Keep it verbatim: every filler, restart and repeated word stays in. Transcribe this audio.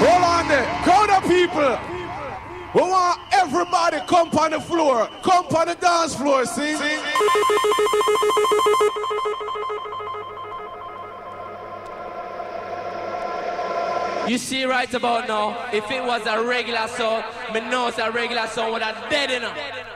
Hold on there. Crowd of people. We want everybody come on the floor. Come on the dance floor, see? see? You see right about now, if it was a regular song, me know it's a regular song with a dead in it.